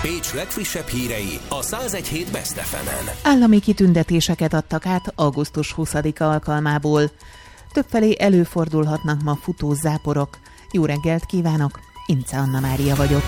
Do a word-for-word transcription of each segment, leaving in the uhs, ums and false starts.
Pécs legfrissebb hírei a száz egy hét Best ef emen. Állami kitüntetéseket adtak át augusztus huszadika alkalmából. Többfelé előfordulhatnak ma futó záporok. Jó reggelt kívánok, Ince Anna Mária vagyok.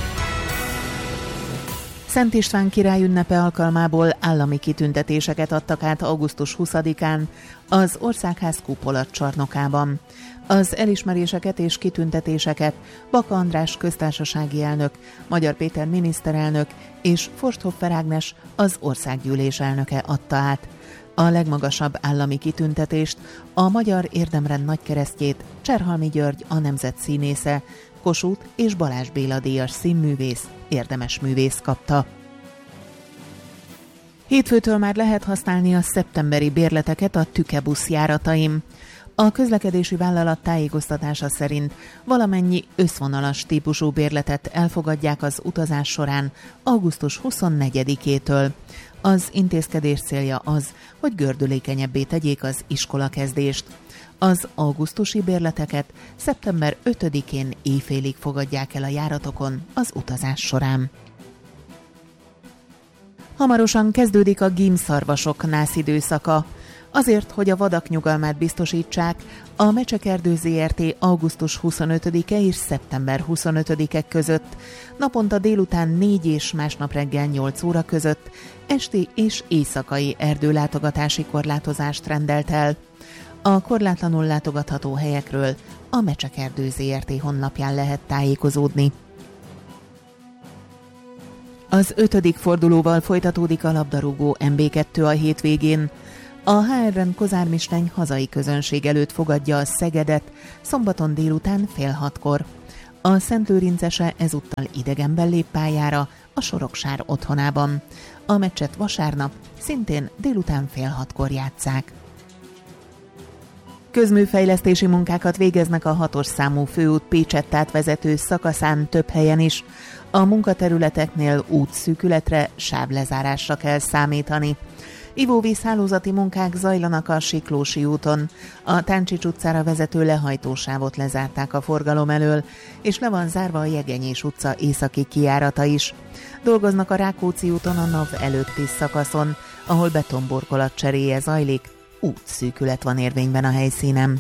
Szent István király ünnepe alkalmából állami kitüntetéseket adtak át augusztus huszadikán az Országház kupola csarnokában. Az elismeréseket és kitüntetéseket Baka András köztársasági elnök, Magyar Péter miniszterelnök és Forsthoffer Ágnes, az országgyűlés elnöke adta át. A legmagasabb állami kitüntetést, a Magyar Érdemrend nagykeresztjét Cserhalmi György, a nemzet színésze, Kossuth és Balázs Béla díjas színművész, érdemes művész kapta. Hétfőtől már lehet használni a szeptemberi bérleteket a Tükebusz járataim. A közlekedési vállalat tájékoztatása szerint valamennyi összvonalas típusú bérletet elfogadják az utazás során augusztus huszonnegyedikétől. Az intézkedés célja az, hogy gördülékenyebbé tegyék az iskolakezdést. Az augusztusi bérleteket szeptember ötödikén éjfélig fogadják el a járatokon az utazás során. Hamarosan kezdődik a gímszarvasok nászidőszaka. Azért, hogy a vadak nyugalmát biztosítsák, a Mecsekerdő zé er té augusztus huszonötödike és szeptember huszonötödike között, naponta délután négy és másnap reggel nyolc óra között esti és éjszakai erdőlátogatási korlátozást rendelt el. A korlátlanul látogatható helyekről a Mecsekerdő zé er té honlapján lehet tájékozódni. Az ötödik fordulóval folytatódik a labdarúgó em bé kettő a hétvégén. A há er-en Kozármisteny hazai közönség előtt fogadja a Szegedet szombaton délután fél hatkor. A Szentlőrincese ezúttal idegenben lép pályára a Soroksár otthonában. A meccset vasárnap szintén délután fél hatkor játsszák. Közműfejlesztési munkákat végeznek a hatos számú főút Pécsett átvezető szakaszán több helyen is. A munkaterületeknél útszűkületre, sávlezárásra kell számítani. Ivóvízhálózati munkák zajlanak a Siklósi úton. A Táncsics utcára vezető lehajtósávot lezárták a forgalom elől, és le van zárva a Jegenyés utca északi kijárata is. Dolgoznak a Rákóczi úton a NAV előtti szakaszon, ahol betonburkolat cseréje zajlik, útszűkület van érvényben a helyszínen.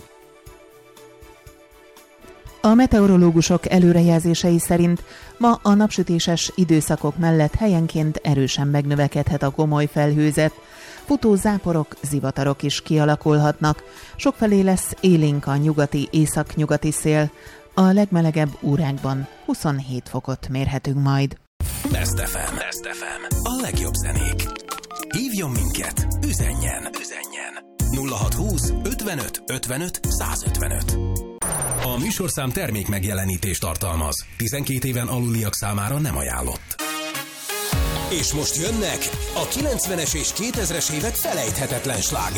A meteorológusok előrejelzései szerint ma a napsütéses időszakok mellett helyenként erősen megnövekedhet a gomoly felhőzet. Futó záporok, zivatarok is kialakulhatnak. Sokfelé lesz élénk a nyugati, északnyugati szél. A legmelegebb órákban huszonhét fokot mérhetünk majd. Best ef em. Best ef em. A legjobb zenék. Hívjon minket, üzenjen, üzenjen. nulla hatszázhúsz ötvenöt ötvenöt százötvenöt. A műsorszám termék megjelenítést tartalmaz. tizenkét éven aluliak számára nem ajánlott. És most jönnek a kilencvenes és kétezres évek felejthetetlen slágerei.